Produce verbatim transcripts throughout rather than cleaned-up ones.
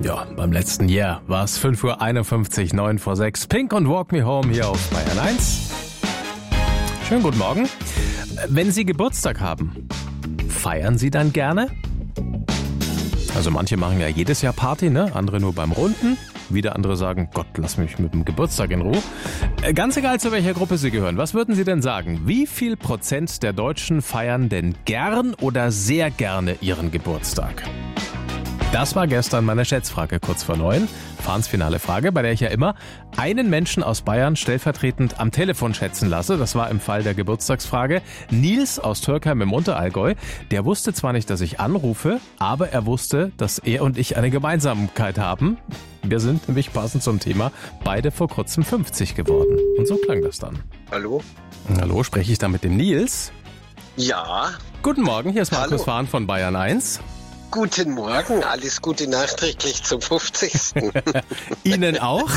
Ja, beim letzten Jahr war es fünf Uhr einundfünfzig, neun vor sechs. Pink und Walk Me Home hier auf Bayern eins. Schönen guten Morgen. Wenn Sie Geburtstag haben, feiern Sie dann gerne? Also manche machen ja jedes Jahr Party, ne? Andere nur beim Runden. Wieder andere sagen, Gott, lass mich mit dem Geburtstag in Ruhe. Ganz egal, zu welcher Gruppe Sie gehören. Was würden Sie denn sagen? Wie viel Prozent der Deutschen feiern denn gern oder sehr gerne ihren Geburtstag? Das war gestern meine Schätzfrage kurz vor neun. Fahns finale Frage, bei der ich ja immer einen Menschen aus Bayern stellvertretend am Telefon schätzen lasse. Das war im Fall der Geburtstagsfrage Nils aus Türkheim im Unterallgäu. Der wusste zwar nicht, dass ich anrufe, aber er wusste, dass er und ich eine Gemeinsamkeit haben. Wir sind nämlich passend zum Thema beide vor kurzem fünfzig geworden. Und so klang das dann. Hallo? Hallo, spreche ich da mit dem Nils? Ja. Guten Morgen, hier ist Markus Hallo. Fahn von Bayern eins. Guten Morgen, alles Gute nachträglich zum fünfzigsten Ihnen auch.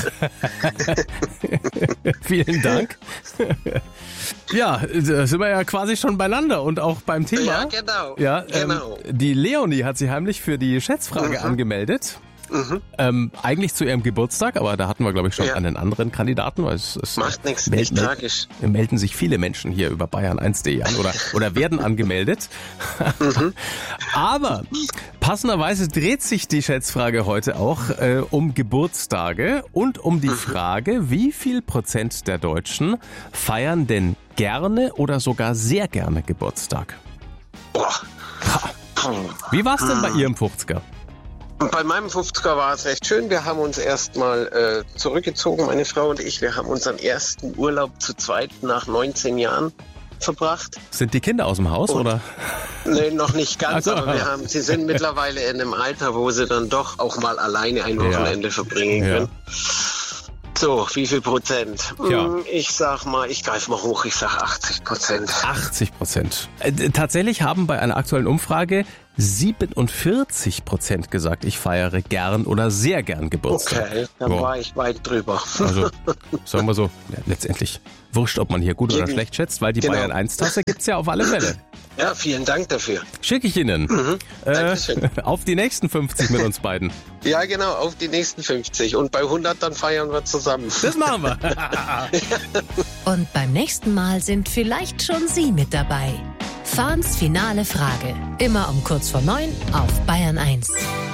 Vielen Dank. Ja, da sind wir ja quasi schon beieinander und auch beim Thema. Ja, genau. Ja, genau. Ähm, die Leonie hat sich heimlich für die Schätzfrage Mhm. angemeldet. Mhm. Ähm, eigentlich zu ihrem Geburtstag, aber da hatten wir, glaube ich, schon Ja. einen anderen Kandidaten. Weil es, es Macht nichts, mel- nicht mel- tragisch. melden sich viele Menschen hier über bayern eins punkt de an oder, oder werden angemeldet. Mhm. Aber passenderweise dreht sich die Schätzfrage heute auch äh, um Geburtstage und um die Mhm. Frage, wie viel Prozent der Deutschen feiern denn gerne oder sogar sehr gerne Geburtstag? Boah. Wie war es denn bei Ihrem fünfziger? Und bei meinem fünfziger war es recht schön. Wir haben uns erstmal äh, zurückgezogen, meine Frau und ich. Wir haben unseren ersten Urlaub zu zweit nach neunzehn Jahren verbracht. Sind die Kinder aus dem Haus Und- oder? Nee, noch nicht ganz, Ach so. aber wir haben, sie sind mittlerweile in einem Alter, wo sie dann doch auch mal alleine ein Wochenende verbringen Ja. können. So, wie viel Prozent? Tja. Hm, Ich sag mal, ich greife mal hoch, ich sag achtzig Prozent. achtzig Prozent. Äh, tatsächlich haben bei einer aktuellen Umfrage siebenundvierzig Prozent gesagt, ich feiere gern oder sehr gern Geburtstag. Okay, dann Ja. war ich weit drüber. Also, sagen wir so, ja, letztendlich wurscht, ob man hier gut oder Eben. schlecht schätzt, weil die Genau. Bayern eins Tasse gibt's ja auf alle Fälle. Ja, vielen Dank dafür. Schicke ich Ihnen. Mhm, äh, Dankeschön. auf die nächsten fünfzig mit uns beiden. Ja, genau, auf die nächsten fünfzig. Und bei hundert dann feiern wir zusammen. Das machen wir. Und beim nächsten Mal sind vielleicht schon Sie mit dabei. Fahns finale Frage. Immer um kurz vor neun auf Bayern eins.